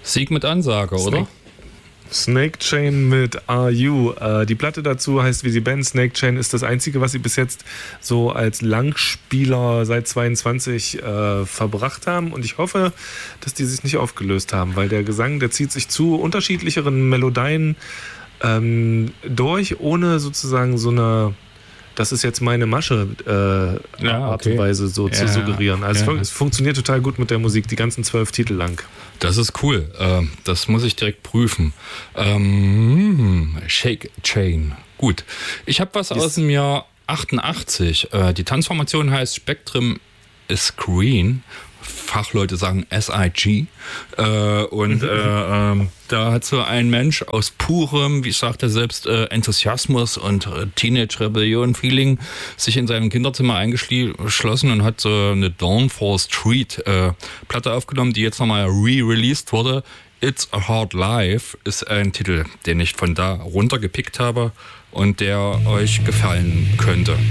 Sieg mit Ansage, oder? Snake Chain mit Are You. Die Platte dazu heißt wie die Band. Snake Chain ist das Einzige, was sie bis jetzt so als Langspieler seit 22 verbracht haben. Und ich hoffe, dass die sich nicht aufgelöst haben, weil der Gesang, der zieht sich zu unterschiedlicheren Melodien durch, ohne sozusagen so eine das ist jetzt meine Masche Art und Weise so zu suggerieren. Also es funktioniert total gut mit der Musik, die ganzen 12 Titel lang. Das ist cool. Das muss ich direkt prüfen. Shake Chain. Gut. Ich habe was aus dem Jahr 88. Die Tanzformation heißt Spectrum Screen. Fachleute sagen SIG. Da hat so ein Mensch aus purem, wie sagt er selbst, Enthusiasmus und Teenage-Rebellion-Feeling sich in seinem Kinderzimmer eingeschlossen und hat so eine Dawn for Street Platte aufgenommen, die jetzt nochmal re-released wurde. It's a Hard Life ist ein Titel, den ich von da runtergepickt habe und der euch gefallen könnte.